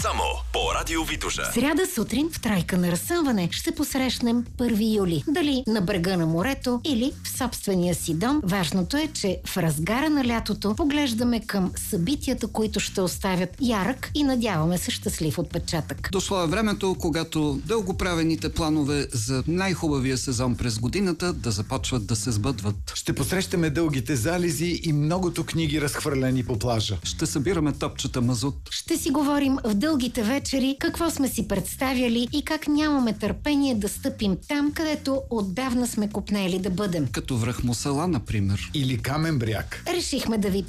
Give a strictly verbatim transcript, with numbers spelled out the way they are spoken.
Само по Радио Витоша. Сряда сутрин в Трайка на разсъмване ще посрещнем първи юли. Дали на брега на морето или в собствения си дом, важното е, че в разгара на лятото поглеждаме към събитията, които ще оставят ярък и надяваме се щастлив отпечатък. Дошло е времето, когато дългоправените планове за най-хубавия сезон през годината да започват да се сбъдват. Ще посрещаме дългите залези и многото книги, разхвърлени по плажа. Ще събираме топчета мазут. Ще си говорим в дългите вечери какво сме си представяли и как нямаме търпение да стъпим там, където отдавна сме копнели да бъдем. Като връх Мусала, например. Или Камен бряг. Решихме да ви